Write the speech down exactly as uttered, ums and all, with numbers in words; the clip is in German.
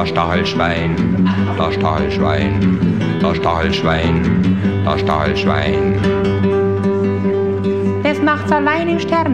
das Stachelschwein, das Stachelschwein, das Stachelschwein, das Stachelschwein. Des Nachts allein im Stern